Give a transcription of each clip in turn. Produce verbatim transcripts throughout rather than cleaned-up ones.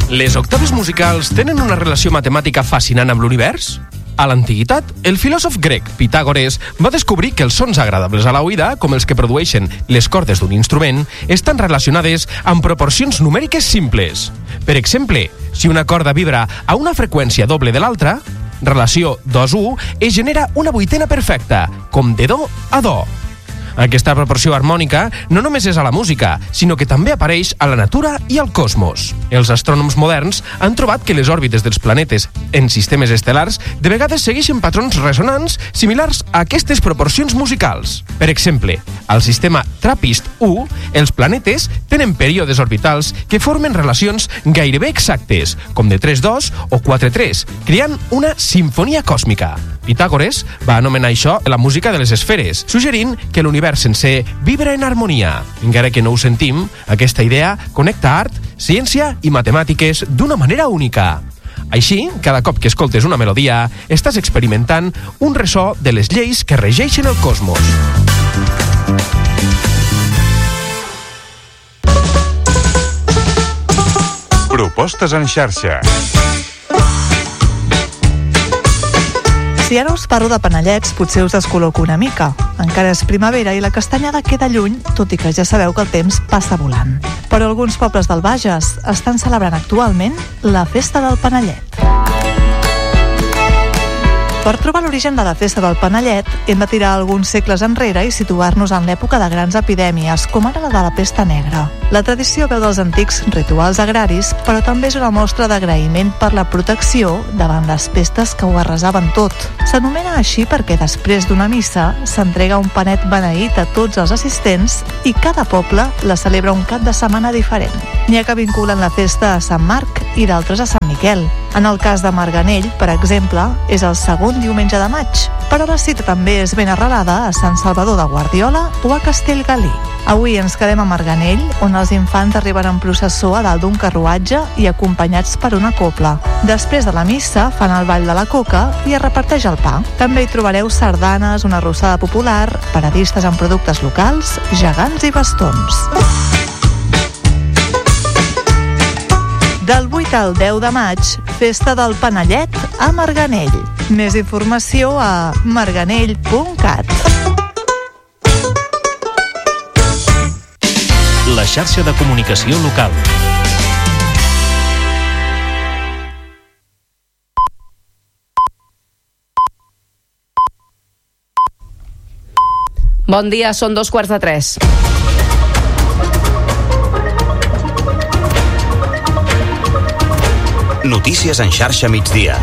Les octaves musicals tenen una relació matemàtica fascinant amb l'univers? A l'antiguitat, el filòsof grec Pitàgores va descobrir que els sons agradables a la oïda, com els que produeixen les cordes d'un instrument, estan relacionades amb proporcions numèriques simples. Per exemple, si una corda vibra a una freqüència doble de l'altra, relació dos u, es genera una vuitena perfecta, com de do a do. Aquesta proporció harmònica no només és a la música, sinó que també apareix a la natura i al cosmos. Els astrònoms moderns han trobat que les òrbites dels planetes en sistemes estel·lars de vegades segueixen patrons ressonants similars a aquestes proporcions musicals. Per exemple, al sistema Trappist u, els planetes tenen períodes orbitals que formen relacions gairebé exactes, com de tres dos o quatre tres, creant una simfonia còsmica. Pitàgores va anomenar això la música de les esferes, suggerint que l'univers sencer vibra en harmonia. Encara que no ho sentim, aquesta idea connecta art, ciència i matemàtiques d'una manera única. Així, cada cop que escoltes una melodia, estàs experimentant un ressò de les lleis que regeixen el cosmos. Propostes en xarxa. Si ara us parlo de panellets, potser us descol·loco una mica. Encara és primavera i la castanyada queda lluny, tot i que ja sabeu que el temps passa volant. Però alguns pobles del Bages estan celebrant actualment la Festa del Panellet. Per trobar l'origen de la Festa del Panellet, hem de tirar alguns segles enrere i situar-nos en l'època de grans epidèmies, com ara la de la pesta negra. La tradició veu dels antics rituals agraris, però també és una mostra d'agraïment per la protecció davant les pestes que ho arrasaven tot. S'anomena així perquè després d'una missa s'entrega un panet beneït a tots els assistents i cada poble la celebra un cap de setmana diferent. N'hi ha que vinculen la festa a Sant Marc i d'altres a Sant Miquel. En el cas de Marganell, per exemple, és el segon diumenge de maig, però la cita també és ben arrelada a Sant Salvador de Guardiola o a Castellgalí. Avui ens quedem a Marganell, on els infants arriben en processó a dalt d'un carruatge i acompanyats per una cobla. Després de la missa fan el ball de la coca i es reparteix el pa. També hi trobareu sardanes, una arrossada popular, paradistes amb productes locals, gegants i bastons. Del vuit al deu de maig, Festa del Panellet a Marganell. Més informació a marganell punt cat. La xarxa de comunicació local. Bon dia, són dos quarts de tres. Notícies en xarxa migdia.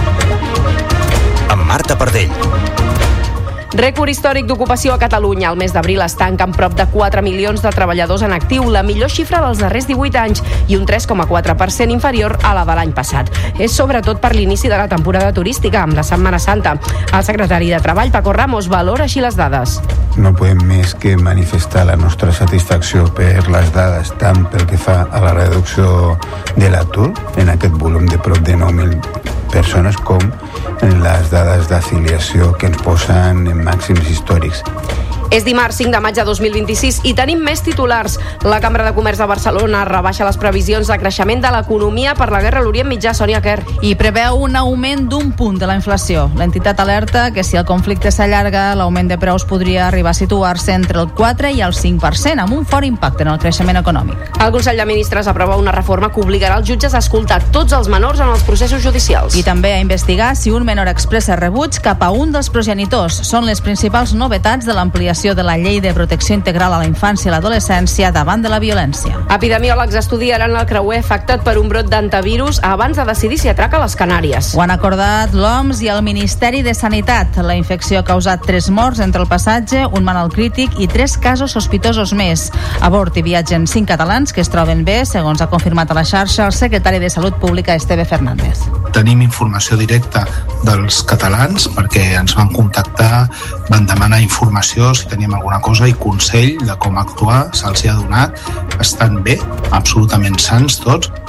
Amb Marta Pardell. Rècord històric d'ocupació a Catalunya. El mes d'abril es tanca amb prop de quatre milions de treballadors en actiu, la millor xifra dels darrers divuit anys i un tres coma quatre per cent inferior a la de l'any passat. És sobretot per l'inici de la temporada turística, amb la Setmana Santa. El secretari de Treball, Paco Ramos, valora així les dades. No podem més que manifestar la nostra satisfacció per les dades, tant pel que fa a la reducció de l'atur, en aquest volum de prop de nou mil persones, com en les dades d'afiliació que ens posen en màxims històrics. És dimarts cinc de maig de dos mil vint-i-sis i tenim més titulars. La Cambra de Comerç de Barcelona rebaixa les previsions de creixement de l'economia per la guerra a l'Orient Mitjà, Sònia Quer. I preveu un augment d'un punt de la inflació. L'entitat alerta que si el conflicte s'allarga, l'augment de preus podria arribar a situar-se entre el quatre i el cinc per cent, amb un fort impacte en el creixement econòmic. El Consell de Ministres aprova una reforma que obligarà els jutges a escoltar tots els menors en els processos judicials. I també a investigar si un menor expressa rebuig cap a un dels progenitors. Són les principals novetats de l'ampliació de la Llei de Protecció Integral a la Infància i l'Adolescència davant de la violència. Epidemiòlegs estudiaran el creuer afectat per un brot d'antivirus abans de decidir si atraca les Canàries. Ho han acordat l'O M S i el Ministeri de Sanitat. La infecció ha causat tres morts entre el passatge, un malalt crític i tres casos sospitosos més. A bord hi viatgen cinc catalans que es troben bé, segons ha confirmat a la xarxa el secretari de Salut Pública, Esteve Fernández. Tenim informació directa dels catalans perquè ens van contactar, van demanar informació si teníem alguna cosa i consell de com actuar, se'ls ha donat, estan bé, absolutament sans tots.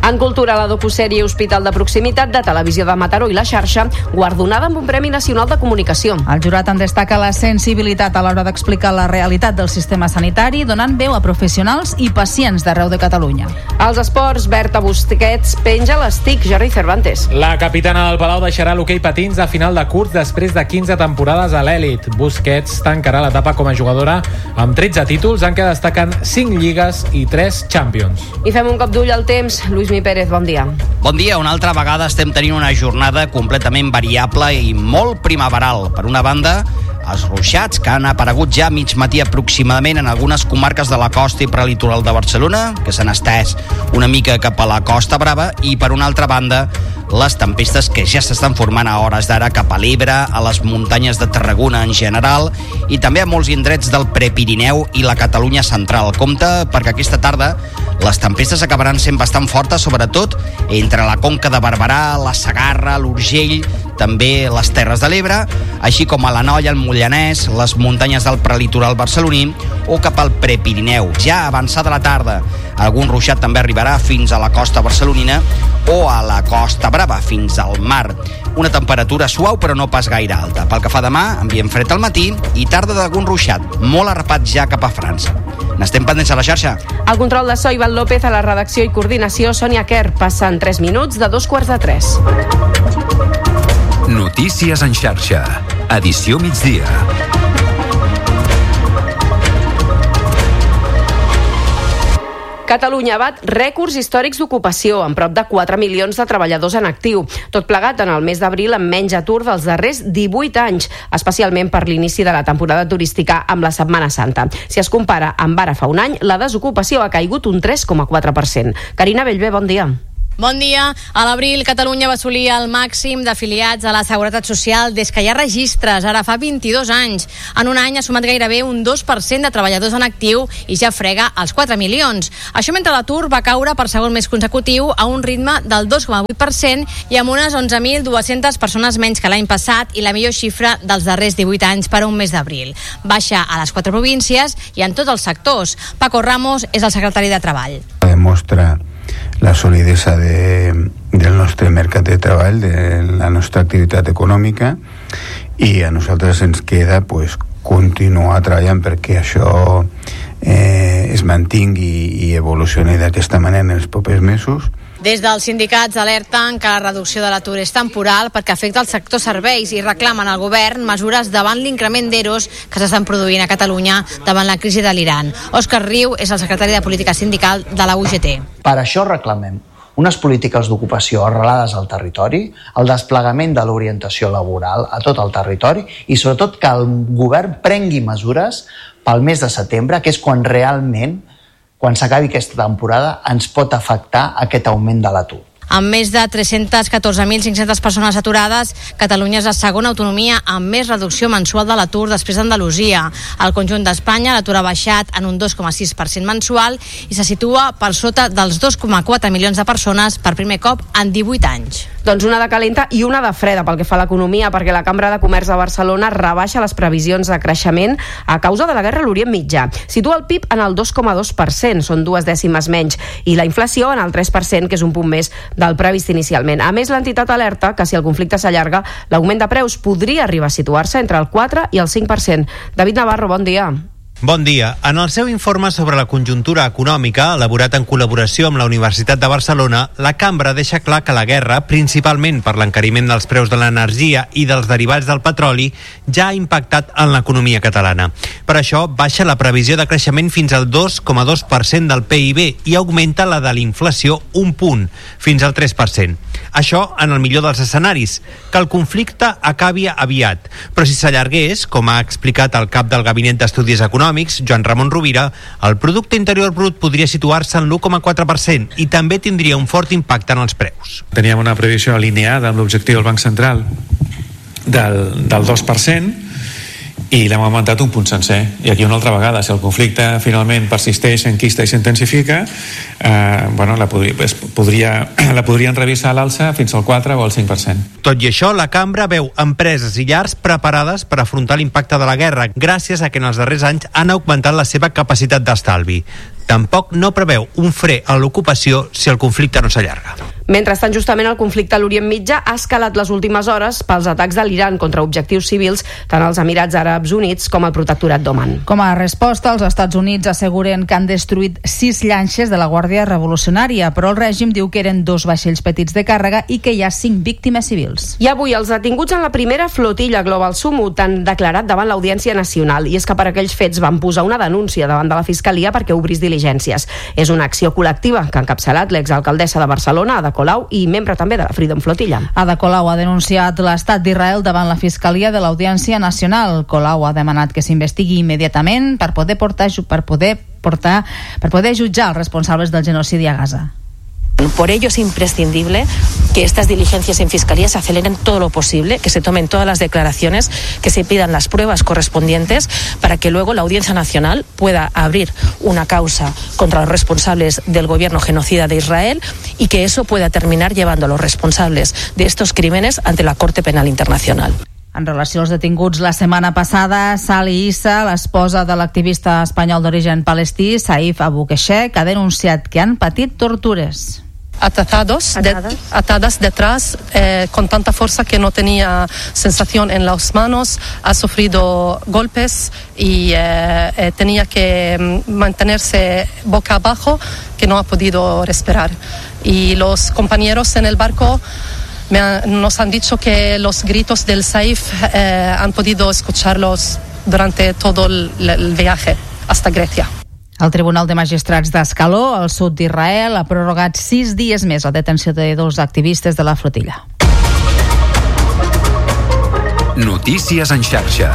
En cultura, la docusèrie Hospital de Proximitat de Televisió de Mataró i La Xarxa, guardonada amb un Premi Nacional de Comunicació. El jurat en destaca la sensibilitat a l'hora d'explicar la realitat del sistema sanitari, donant veu a professionals i pacients d'arreu de Catalunya. Als esports, Berta Busquets penja l'estic. Jordi Cervantes. La capitana del Palau deixarà l'hoquei patins a final de curs després de quinze temporades a l'èlit. Busquets tancarà l'etapa com a jugadora amb tretze títols, en què destaquen cinc lligues i tres Champions. I fem un cop d'ull al temps. Lluís Mi Pérez, bon dia. Bon dia. Una altra vegada estem tenint una jornada completament variable i molt primaveral. Per una banda, els ruixats que han aparegut ja a mig matí aproximadament en algunes comarques de la costa i prelitoral de Barcelona, que s'han estès una mica cap a la Costa Brava, i per una altra banda, les tempestes que ja s'estan formant a hores d'ara cap a l'Ebre, a les muntanyes de Tarragona en general, i també a molts indrets del Prepirineu i la Catalunya central. Compte, perquè aquesta tarda les tempestes acabaran sent bastant fortes, sobretot entre la Conca de Barberà, la Segarra, l'Urgell, també les Terres de l'Ebre, així com a l'Anoia, el Mollanès, les muntanyes del prelitoral barceloní o cap al Prepirineu. Ja avançada la tarda, algun ruixat també arribarà fins a la costa barcelonina o a la Costa Brava, fins al mar. Una temperatura suau però no pas gaire alta. Pel que fa demà, ambient fred al matí i tarda d'algun ruixat, molt arrapat ja cap a França. N'estem pendents a la xarxa. El control de so, Ivan López, a la redacció i coordinació, Sònia Kerr. Passen tres minuts de dos quarts de tres. Notícies en xarxa. Edició migdia. Catalunya bat rècords històrics d'ocupació, amb prop de quatre milions de treballadors en actiu. Tot plegat en el mes d'abril amb menys atur dels darrers divuit anys, especialment per l'inici de la temporada turística amb la Setmana Santa. Si es compara amb ara fa un any, la desocupació ha caigut un tres coma quatre per cent. Carina Bellver, bon dia. Bon dia. A l'abril, Catalunya va assolir el màxim d'afiliats a la Seguretat Social des que hi ha registres, ara fa vint-i-dos anys. En un any ha sumat gairebé un dos per cent de treballadors en actiu i ja frega els quatre milions. Això mentre l'atur va caure per segon mes consecutiu a un ritme del dos coma vuit per cent i amb unes onze mil dues-centes persones menys que l'any passat i la millor xifra dels darrers divuit anys per a un mes d'abril. Baixa a les quatre províncies i en tots els sectors. Paco Ramos és el secretari de Treball. Demostra la solidesa de, del nostre mercat de treball, de la nostra activitat econòmica, i a nosaltres ens queda pues, continuar treballant perquè això eh, es mantingui i evolucioni d'aquesta manera en els propers mesos. Des dels sindicats alerten que la reducció de l'atur és temporal perquè afecta el sector serveis i reclamen al govern mesures davant l'increment d'eros que s'estan produint a Catalunya davant la crisi de l'Iran. Òscar Riu és el secretari de Política Sindical de la U G T. Per això reclamem unes polítiques d'ocupació arrelades al territori, el desplegament de l'orientació laboral a tot el territori i sobretot que el govern prengui mesures pel mes de setembre, que és quan realment, quan s'acabi aquesta temporada, ens pot afectar aquest augment de l'atur. Amb més de tres-cents catorze mil cinc-cents persones aturades, Catalunya és la segona autonomia amb més reducció mensual de l'atur després d'Andalusia. Al conjunt d'Espanya, l'atur ha baixat en un dos coma sis per cent mensual i se situa per sota dels dos coma quatre milions de persones per primer cop en divuit anys. Doncs una de calenta i una de freda pel que fa a l'economia, perquè la Cambra de Comerç de Barcelona rebaixa les previsions de creixement a causa de la guerra a l'Orient Mitjà. Situa el P I B en el dos coma dos per cent, són dues dècimes menys, i la inflació en el tres per cent, que és un punt més del previst inicialment. A més, l'entitat alerta que si el conflicte s'allarga, l'augment de preus podria arribar a situar-se entre el quatre i el cinc per cent. David Navarro, bon dia. Bon dia. En el seu informe sobre la conjuntura econòmica, elaborat en col·laboració amb la Universitat de Barcelona, la Cambra deixa clar que la guerra, principalment per l'encariment dels preus de l'energia i dels derivats del petroli, ja ha impactat en l'economia catalana. Per això, baixa la previsió de creixement fins al dos coma dos per cent del P I B i augmenta la de l'inflació un punt, fins al tres per cent. Això en el millor dels escenaris, que el conflicte acabi aviat. Però si s'allargués, com ha explicat el cap del Gabinet d'Estudis Econòmics, Joan Ramon Rovira, el producte interior brut podria situar-se en l'u coma quatre per cent i també tindria un fort impacte en els preus. Teníem una previsió alineada amb l'objectiu del Banc Central del, del dos per cent i l'hem augmentat un punt sencer. I aquí una altra vegada, si el conflicte finalment persisteix, s'enquista i s'intensifica, eh, bueno, la, podria, podria, la podrien revisar a l'alça fins al quatre o al cinc per cent. Tot i això, la cambra veu empreses i llars preparades per afrontar l'impacte de la guerra, gràcies a que en els darrers anys han augmentat la seva capacitat d'estalvi. Tampoc no preveu un fre a l'ocupació si el conflicte no s'allarga. Mentrestant, justament el conflicte a l'Orient Mitjà ha escalat les últimes hores pels atacs de l'Iran contra objectius civils tant als Emirats Àrabs Units com al Protectorat d'Oman. Com a resposta, els Estats Units asseguren que han destruït sis llanxes de la Guàrdia Revolucionària, però el règim diu que eren dos vaixells petits de càrrega i que hi ha cinc víctimes civils. I avui els detinguts en la primera flotilla Global Sumut han declarat davant l'Audiència Nacional, i és que per aquells fets van posar una denúncia davant de la Fiscalia perquè obrís diligències. És una acció col·lectiva que ha encapçalat l'exalcaldessa de Barcelona, Ada Colau, i membre també de la Freedom Flotilla. Ada Colau ha denunciat l'estat d'Israel davant la Fiscalia de l'Audiència Nacional. Colau ha demanat que s'investigui immediatament per poder portar per poder portar per poder jutjar els responsables del genocidi a Gaza. Por ello es imprescindible que estas diligencias en Fiscalía se aceleren todo lo posible, que se tomen todas las declaraciones, que se pidan las pruebas correspondientes para que luego la Audiencia Nacional pueda abrir una causa contra los responsables del gobierno genocida de Israel y que eso pueda terminar llevando a los responsables de estos crímenes ante la Corte Penal Internacional. En relació als detinguts la setmana passada, Sali Issa, l'esposa de l'activista espanyol d'origen palestí, Saif Abu Keshek, ha denunciat que han patit tortures. Atados, de, atadas detrás eh, con tanta fuerza que no tenía sensación en las manos, ha sufrido golpes y eh, eh, tenía que mantenerse boca abajo, que no ha podido respirar. Y los compañeros en el barco me han, nos han dicho que los gritos del Saif eh, han podido escucharlos durante todo el, el viaje hasta Grecia. El Tribunal de Magistrats d'Escaló, al sud d'Israel, ha prorrogat sis dies més la detenció de dos activistes de la flotilla. Notícies en xarxa.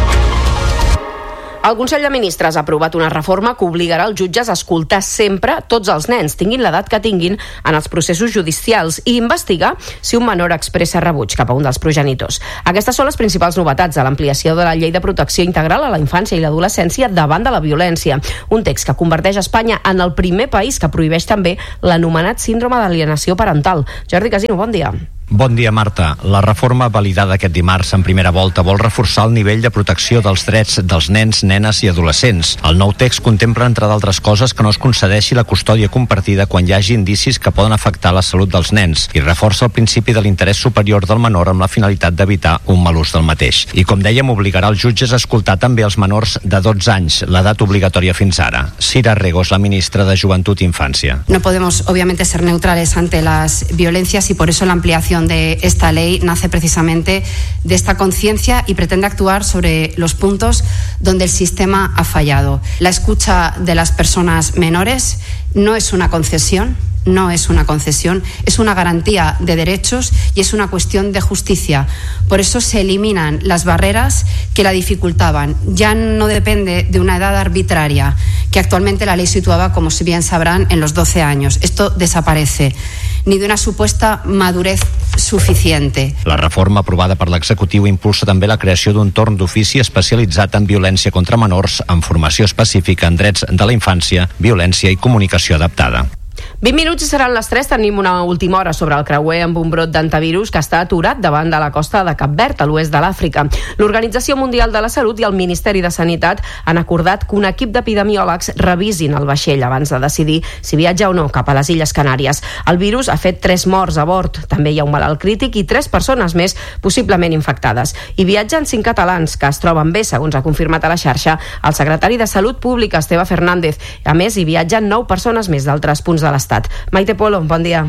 El Consell de Ministres ha aprovat una reforma que obligarà els jutges a escoltar sempre tots els nens, tinguin l'edat que tinguin, en els processos judicials i investigar si un menor expressa rebuig cap a un dels progenitors. Aquestes són les principals novetats de l'ampliació de la Llei de Protecció Integral a la Infància i l'Adolescència davant de la violència. Un text que converteix Espanya en el primer país que prohibeix també l'anomenat síndrome d'alienació parental. Jordi Casino, bon dia. Bon dia, Marta. La reforma validada aquest dimarts en primera volta vol reforçar el nivell de protecció dels drets dels nens, nenes i adolescents. El nou text contempla, entre d'altres coses, que no es concedeixi la custòdia compartida quan hi hagi indicis que poden afectar la salut dels nens i reforça el principi de l'interès superior del menor amb la finalitat d'evitar un mal ús del mateix. I, com dèiem, obligarà els jutges a escoltar també els menors de dotze anys, l'edat obligatòria fins ara. Sira Regos, la ministra de Joventut i Infància. No podemos, obviamente, ser neutrales ante las violencias y por eso la ampliación de esta ley nace precisamente de esta conciencia y pretende actuar sobre los puntos donde el sistema ha fallado. La escucha de las personas menores no es una concesión, no es una concesión, es una garantía de derechos y es una cuestión de justicia. Por eso se eliminan las barreras que la dificultaban. Ya no depende de una edad arbitraria, que actualmente la ley situaba, como si bien sabrán, en los doce años. Esto desaparece. Ni de una supuesta madurez suficiente. La reforma aprovada per l'executiu impulsa també la creació d'un torn d'ofici especialitzat en violència contra menors, amb formació específica en drets de la infància, violència i comunicació adaptada. vint minuts i seran les tres. Tenim una última hora sobre el creuer amb un brot d'antivirus que està aturat davant de la costa de Cap Verd, a l'oest de l'Àfrica. L'Organització Mundial de la Salut i el Ministeri de Sanitat han acordat que un equip d'epidemiòlegs revisin el vaixell abans de decidir si viatja o no cap a les Illes Canàries. El virus ha fet tres morts a bord. També hi ha un malalt crític i tres persones més possiblement infectades. I viatgen cinc catalans que es troben bé, segons ha confirmat a la xarxa el secretari de Salut Pública, Esteve Fernández. A més, hi viatgen nou persones més d'altres punts de l'estat. Maite Polo, bon dia.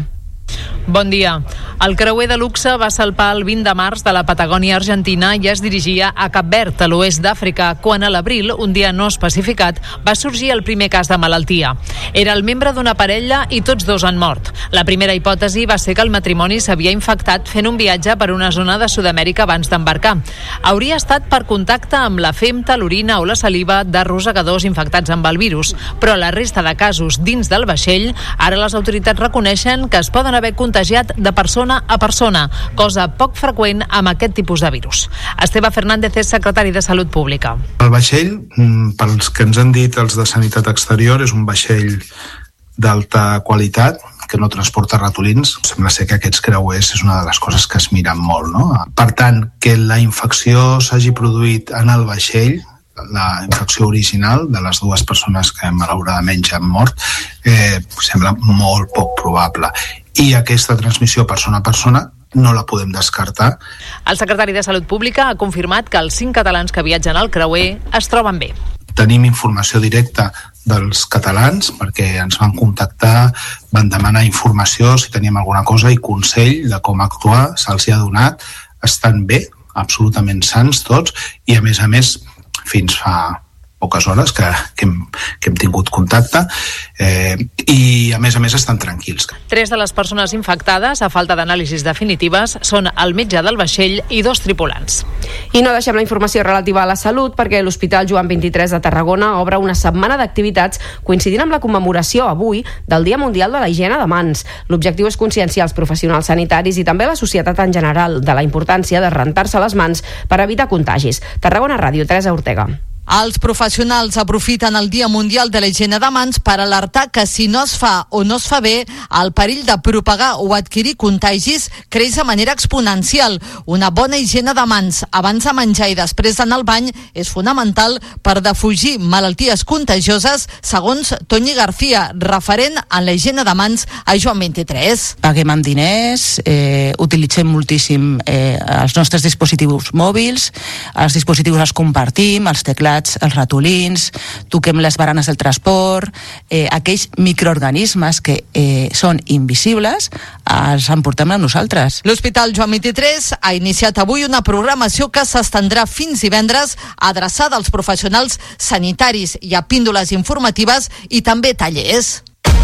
Bon dia. El creuer de luxe va salpar el vint de març de la Patagònia argentina i es dirigia a Cap Verd, a l'oest d'Àfrica, quan a l'abril, un dia no especificat, va sorgir el primer cas de malaltia. Era el membre d'una parella i tots dos han mort. La primera hipòtesi va ser que el matrimoni s'havia infectat fent un viatge per una zona de Sud-amèrica abans d'embarcar. Hauria estat per contacte amb la femta, l'orina o la saliva de rosegadors infectats amb el virus, però la resta de casos dins del vaixell, ara les autoritats reconeixen que es poden haver contagiat contagiat de persona a persona, cosa poc freqüent amb aquest tipus de virus. Esteve Fernández és secretari de Salut Pública. El vaixell, pels que ens han dit els de Sanitat Exterior, és un vaixell d'alta qualitat, que no transporta ratolins. Sembla ser que aquests creuers és una de les coses que es miren molt, no? Per tant, que la infecció s'hagi produït en el vaixell, la infecció original de les dues persones que malauradament ja han mort, eh, sembla molt poc probable. I aquesta transmissió persona a persona no la podem descartar. El secretari de Salut Pública ha confirmat que els cinc catalans que viatgen al creuer es troben bé. Tenim informació directa dels catalans perquè ens van contactar, van demanar informació si teníem alguna cosa i consell de com actuar, se'ls ha donat, estan bé, absolutament sans tots, i a més a més fins fa poques hores que, que, hem, que hem tingut contacte eh, i a més a més estan tranquils. Tres de les persones infectades, a falta d'anàlisis definitives, són el metge del vaixell i dos tripulants. I no deixem la informació relativa a la salut perquè l'Hospital Joan vint-i-tres de Tarragona obre una setmana d'activitats coincidint amb la commemoració avui del Dia Mundial de la Higiene de Mans. L'objectiu és conscienciar els professionals sanitaris i també la societat en general de la importància de rentar-se les mans per evitar contagis. Tarragona Ràdio, Teresa Ortega. Els professionals aprofiten el Dia Mundial de la Higiene de Mans per alertar que si no es fa o no es fa bé, el perill de propagar o adquirir contagis creix de manera exponencial. Una bona higiene de mans abans de menjar i després d'anar al bany és fonamental per defugir malalties contagioses, segons Toñi García, referent en la higiene de mans a Joan vint-i-tres. Paguem amb diners, eh, utilitzem moltíssim eh, els nostres dispositius mòbils, els dispositius els compartim, els teclats, els ratolins, toquem les baranes del transport, eh, aquells microorganismes que eh, són invisibles, els emportem a nosaltres. L'Hospital Joan vint-i-tres ha iniciat avui una programació que s'estendrà fins divendres, adreçada als professionals sanitaris. Hi ha píndoles informatives i també tallers.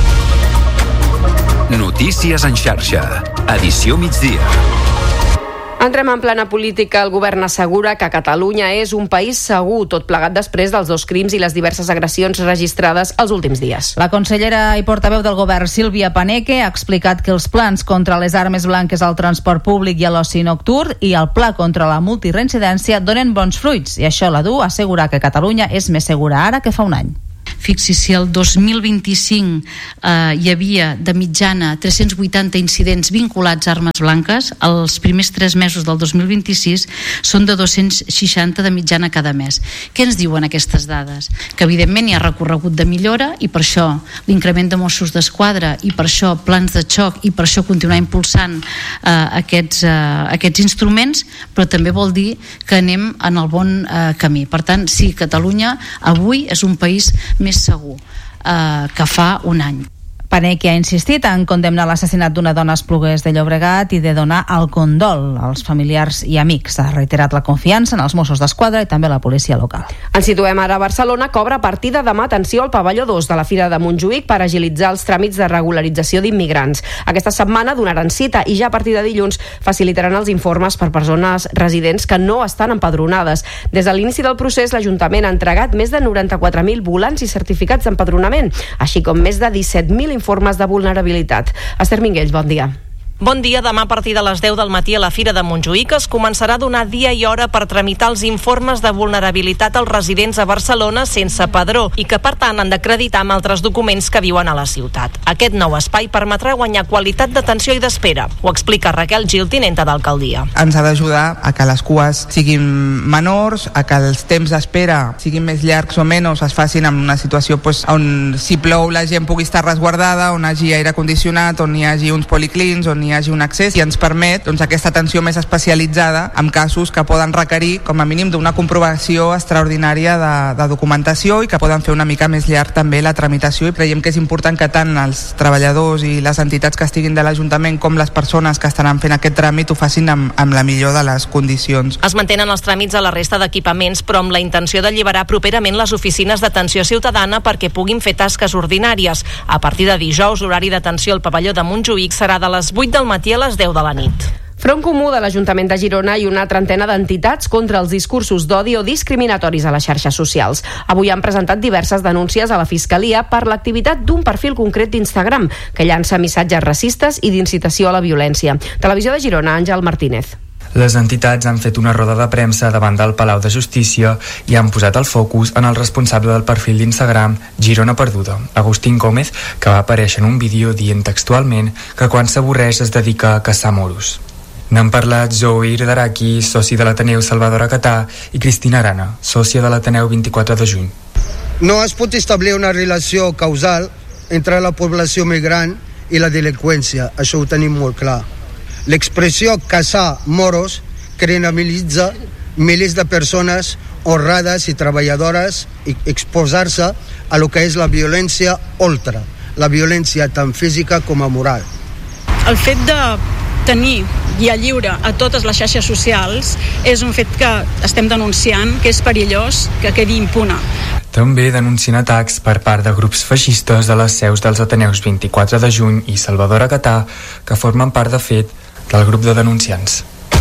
Notícies en xarxa. Edició migdia. Entrem en plena política. El govern assegura que Catalunya és un país segur, tot plegat després dels dos crims i les diverses agressions registrades els últims dies. La consellera i portaveu del govern, Sílvia Paneque, ha explicat que els plans contra les armes blanques al transport públic i a l'oci nocturn i el pla contra la multireincidència donen bons fruits, i això la du a assegurar que Catalunya és més segura ara que fa un any. Fixi, si el dos mil vint-i-cinc eh, hi havia de mitjana tres-cents vuitanta incidents vinculats a armes blanques, els primers tres mesos del dos mil vint-i-sis són de dos-cents seixanta de mitjana cada mes. Què ens diuen aquestes dades? Que evidentment hi ha recorregut de millora i per això l'increment de Mossos d'Esquadra i per això plans de xoc i per això continuar impulsant eh, aquests, eh, aquests instruments, però també vol dir que anem en el bon eh, camí. Per tant, sí, Catalunya avui és un país més segur eh, que fa un any. Paneque ha insistit en condemnar l'assassinat d'una dona a Esplugues de Llobregat i de donar el condol als familiars i amics. Ha reiterat la confiança en els Mossos d'Esquadra i també la policia local. Ens situem ara a Barcelona, que obre a partir de demà atenció al pavelló dos de la Fira de Montjuïc per agilitzar els tràmits de regularització d'immigrants. Aquesta setmana donaran cita i ja a partir de dilluns facilitaran els informes per persones residents que no estan empadronades. Des de l'inici del procés, l'Ajuntament ha entregat més de noranta-quatre mil volants i certificats d'empadronament, així com més de disset mil informes de vulnerabilitat. Esther Minguells, bon dia. Bon dia. Demà a partir de les deu del matí a la Fira de Montjuïc es començarà a donar dia i hora per tramitar els informes de vulnerabilitat als residents a Barcelona sense padró i que, per tant, han d'acreditar amb altres documents que viuen a la ciutat. Aquest nou espai permetrà guanyar qualitat d'atenció i d'espera. Ho explica Raquel Gil, tinenta d'alcaldia. Ens ha d'ajudar a que les cues siguin menors, a que els temps d'espera siguin més llargs o menys, es facin en una situació pues, on si plou la gent pugui estar resguardada, on hi hagi aire condicionat, on hi hagi uns policlins, on hi hagi un accés i ens permet doncs, aquesta atenció més especialitzada en casos que poden requerir com a mínim d'una comprovació extraordinària de, de documentació i que poden fer una mica més llarg també la tramitació, i creiem que és important que tant els treballadors i les entitats que estiguin de l'Ajuntament com les persones que estaran fent aquest tràmit ho facin amb, amb la millor de les condicions. Es mantenen els tràmits a la resta d'equipaments, però amb la intenció d'alliberar properament les oficines d'atenció ciutadana perquè puguin fer tasques ordinàries. A partir de dijous, l'horari d'atenció al pavelló de Montjuïc serà de les vuit del matí a les deu de la nit. Front Comú de l'Ajuntament de Girona i una trentena d'entitats contra els discursos d'odi o discriminatoris a les xarxes socials. Avui han presentat diverses denúncies a la Fiscalia per l'activitat d'un perfil concret d'Instagram que llança missatges racistes i d'incitació a la violència. Televisió de Girona, Àngel Martínez. Les entitats han fet una roda de premsa davant del Palau de Justícia i han posat el focus en el responsable del perfil d'Instagram Girona Perduda, Agustín Gómez, que va aparèixer en un vídeo dient textualment que quan s'avorreix es dedica a caçar moros. N'han parlat Zoir Daraki, soci de l'Ateneu Salvador Acatà, i Cristina Arana, sòcia de l'Ateneu vint-i-quatre de juny. No es pot establir una relació causal entre la població migrant i la delinqüència, això ho tenim molt clar. L'expressió caçar moros criminalitza milers de persones honrades i treballadores i exposar-se a lo que és la violència ultra, la violència tant física com a moral. El fet de tenir guia lliure a totes les xarxes socials és un fet que estem denunciant, que és perillós que quedi impune. També denuncien atacs per part de grups feixistes de les seus dels Ateneus vint-i-quatre de juny i Salvador Acatà, que formen part, de fet, del grup de denunciants.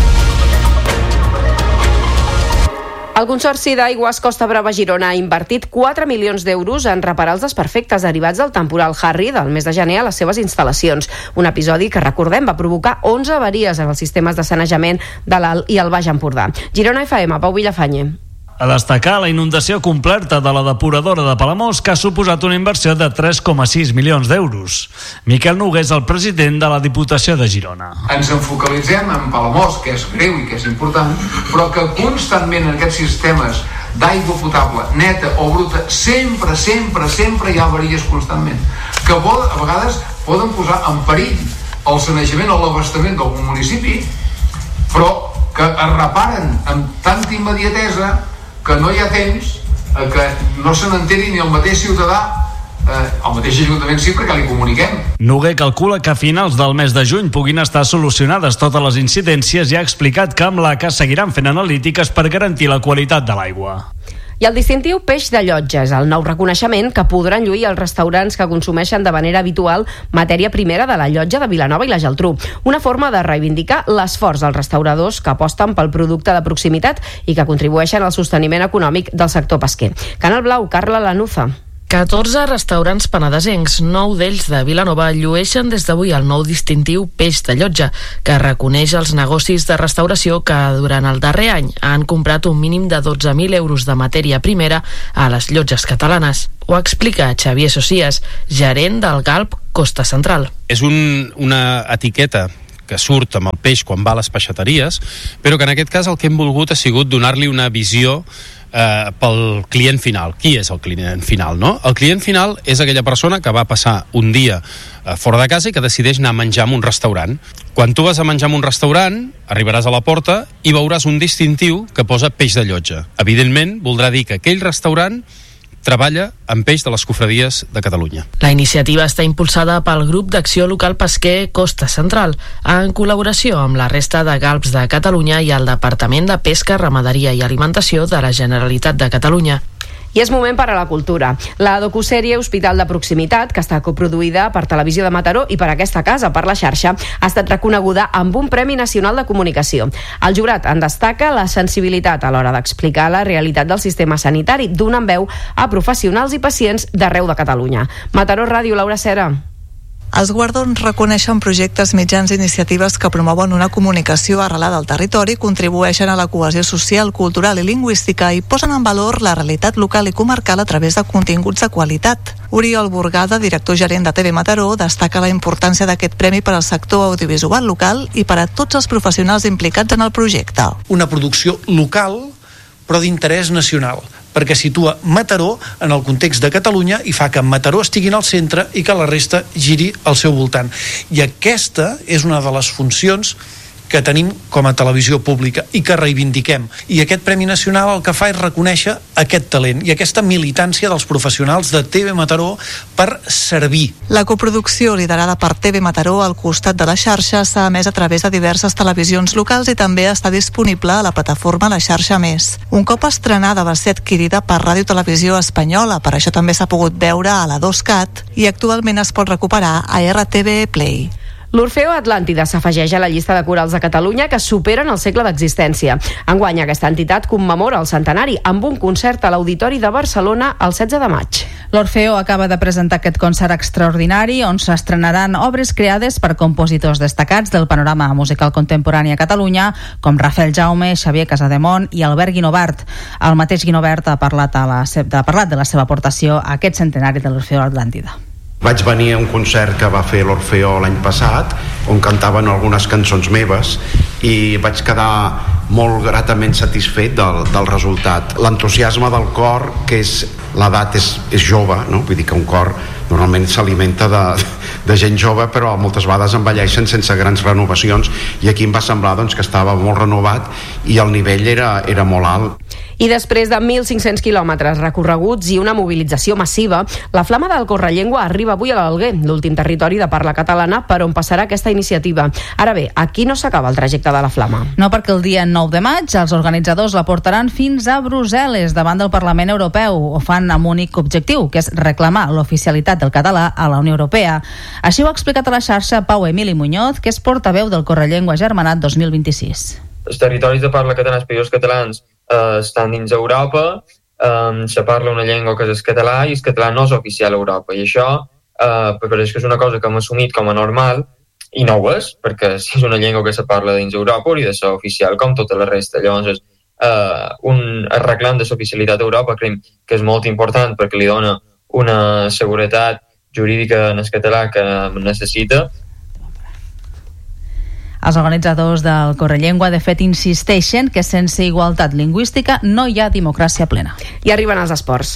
El Consorci d'Aigües Costa Brava Girona ha invertit quatre milions d'euros en reparar els desperfectes derivats del temporal Harry del mes de gener a les seves instal·lacions. Un episodi que, recordem, va provocar onze avaries en els sistemes de sanejament de l'Alt i el Baix Empordà. Girona F M, Pau Villafañe. A destacar la inundació completa de la depuradora de Palamós, que ha suposat una inversió de tres coma sis milions d'euros. Miquel Noguer és el president de la Diputació de Girona. Ens enfocalitzem en Palamós, que és greu i que és important, però que constantment en aquests sistemes d'aigua potable, neta o bruta, sempre, sempre, sempre hi ha avaries constantment, que vol, a vegades poden posar en perill el sanejament o l'abastament d'algun municipi, però que es reparen amb tanta immediatesa que no hi ha temps eh, que no se n'enteri ni el mateix ciutadà, eh, el mateix ajuntament sí, perquè li comuniquem. Noguer calcula que a finals del mes de juny puguin estar solucionades totes les incidències i ha explicat que amb l'A C A seguiran fent analítiques per garantir la qualitat de l'aigua. I el distintiu Peix de Llotja és el nou reconeixement que podran lluir els restaurants que consumeixen de manera habitual matèria primera de la Llotja de Vilanova i la Geltrú. Una forma de reivindicar l'esforç dels restauradors que aposten pel producte de proximitat i que contribueixen al sosteniment econòmic del sector pesquer. Canal Blau, Carla Lanuza. catorze restaurants penedesencs, nou d'ells de Vilanova, llueixen des d'avui el nou distintiu Peix de Llotja, que reconeix els negocis de restauració que durant el darrer any han comprat un mínim de dotze mil euros de matèria primera a les llotges catalanes. Ho explica Xavier Socias, gerent del Galp Costa Central. És un, una etiqueta que surt amb el peix quan va a les peixateries, però que en aquest cas el que hem volgut ha sigut donar-li una visió eh, pel client final. Qui és el client final, no? El client final és aquella persona que va passar un dia eh, fora de casa i que decideix anar a menjar en un restaurant. Quan tu vas a menjar en un restaurant, arribaràs a la porta i veuràs un distintiu que posa Peix de Llotja. Evidentment, voldrà dir que aquell restaurant treballa amb peix de les cofradies de Catalunya. La iniciativa està impulsada pel Grup d'Acció Local Pesquer Costa Central, en col·laboració amb la resta de galps de Catalunya i el Departament de Pesca, Ramaderia i Alimentació de la Generalitat de Catalunya. I és moment per a la cultura. La docusèrie Hospital de Proximitat, que està coproduïda per Televisió de Mataró i per aquesta casa, per la xarxa, ha estat reconeguda amb un Premi Nacional de Comunicació. El jurat en destaca la sensibilitat a l'hora d'explicar la realitat del sistema sanitari, donant veu a professionals i pacients d'arreu de Catalunya. Mataró Ràdio, Laura Cera. Els guardons reconeixen projectes, mitjans i iniciatives que promouen una comunicació arrelada al territori, contribueixen a la cohesió social, cultural i lingüística i posen en valor la realitat local i comarcal a través de continguts de qualitat. Oriol Burgada, director gerent de T V Mataró, destaca la importància d'aquest premi per al sector audiovisual local i per a tots els professionals implicats en el projecte. Una producció local, però d'interès nacional, perquè situa Mataró en el context de Catalunya i fa que Mataró estigui al centre i que la resta giri al seu voltant. I aquesta és una de les funcions que tenim com a televisió pública i que reivindiquem. I aquest Premi Nacional el que fa és reconèixer aquest talent i aquesta militància dels professionals de T V Mataró per servir. La coproducció liderada per T V Mataró al costat de la xarxa s'ha emès a través de diverses televisions locals i també està disponible a la plataforma La Xarxa Més. Un cop estrenada va ser adquirida per Ràdio Televisió Espanyola, per això també s'ha pogut veure a la dos cat i actualment es pot recuperar a R T V Play. L'Orfeo Atlàntida s'afegeix a la llista de corals de Catalunya que superen el segle d'existència. Enguany, aquesta entitat commemora el centenari amb un concert a l'Auditori de Barcelona el setze de maig. L'Orfeo acaba de presentar aquest concert extraordinari on s'estrenaran obres creades per compositors destacats del panorama musical contemporani a Catalunya, com Rafael Jaume, Xavier Casademont i Albert Guinovart. El mateix Guinovart ha parlat, a la, ha parlat de la seva aportació a aquest centenari de l'Orfeo Atlàntida. Vaig venir a un concert que va fer l'Orfeo l'any passat, on cantaven algunes cançons meves, i vaig quedar molt gratament satisfet del, del resultat. L'entusiasme del cor, que és l'edat és, és jove, no? Vull dir que un cor normalment s'alimenta de, de gent jove, però moltes vegades envelleixen sense grans renovacions, i aquí em va semblar doncs, que estava molt renovat i el nivell era, era molt alt. I després de mil cinc-cents quilòmetres recorreguts i una mobilització massiva, la Flama del Correllengua arriba avui a l'Alguer, l'últim territori de parla catalana per on passarà aquesta iniciativa. Ara bé, aquí no s'acaba el trajecte de la Flama. No, perquè el dia nou de maig els organitzadors la portaran fins a Brussel·les, davant del Parlament Europeu. Ho fan amb un únic objectiu, que és reclamar l'oficialitat del català a la Unió Europea. Així ho ha explicat a la xarxa Pau Emili Muñoz, que és portaveu del Correllengua Germanat dos mil vint-i-sis. Els territoris de parla catalana, els països catalans, eh, estan dins Europa, eh, se parla una llengua que és el català i el català no és oficial a Europa, i això eh, però és que és una cosa que hem assumit com a normal i no ho és, perquè si és una llengua que se parla dins Europa hauria de ser oficial com tota la resta. Llavors eh, un reclam de l'oficialitat a Europa creiem que és molt important perquè li dona una seguretat jurídica en el català que necessita. Els organitzadors del Correllengua, de fet, insisteixen que sense igualtat lingüística no hi ha democràcia plena. I arriben els esports.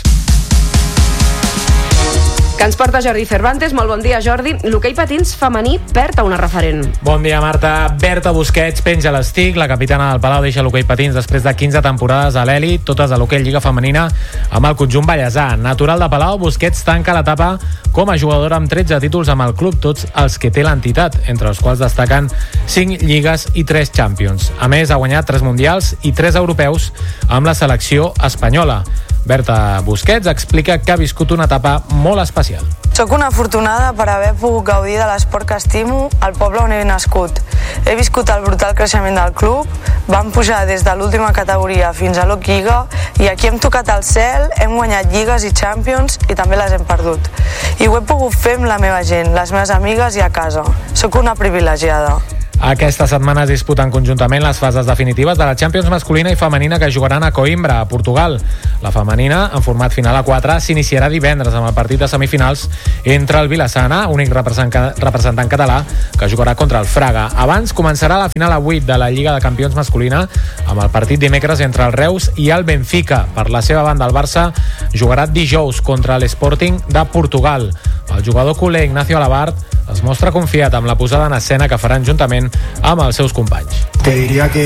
Que ens porta Jordi Cervantes. Molt bon dia, Jordi. L'hoquei patins femení perd a una referent. Bon dia, Marta. Berta Busquets penja l'estic. La capitana del Palau deixa l'hoquei patins després de quinze temporades a l'elit, totes a l'hoquei Lliga Femenina amb el conjunt ballesà. Natural de Palau, Busquets tanca l'etapa com a jugadora amb tretze títols amb el club, tots els que té l'entitat, entre els quals destaquen cinc lligues i tres Champions. A més, ha guanyat tres mundials i tres europeus amb la selecció espanyola. Berta Busquets explica que ha viscut una etapa molt especial. Soc una afortunada per haver pogut gaudir de l'esport que estimo al poble on he nascut. He viscut el brutal creixement del club, vam pujar des de l'última categoria fins a l'O C Lliga i aquí hem tocat el cel, hem guanyat lligues i Champions i també les hem perdut. I ho he pogut fer amb la meva gent, les meves amigues i a casa. Soc una privilegiada. Aquesta setmana es disputen conjuntament les fases definitives de la Champions masculina i femenina que jugaran a Coimbra, a Portugal. La femenina, en format final a quatre, s'iniciarà divendres amb el partit de semifinals entre el Vilassana, únic representant català, que jugarà contra el Fraga. Abans començarà la final a vuit de la Lliga de Campions masculina amb el partit dimecres entre el Reus i el Benfica. Per la seva banda, el Barça jugarà dijous contra l'Sporting de Portugal. El jugador culer Ignacio Alabart es mostra confiat amb la posada en escena que faran juntament amb els seus companys. Te diria que